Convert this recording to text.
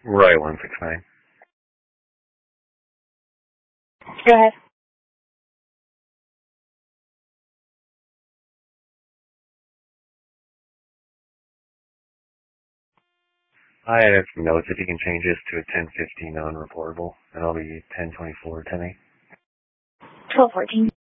Right, 169. Go ahead. I have notes if you can change this to a 1015 non-reportable, and it'll be 1024 10 1214.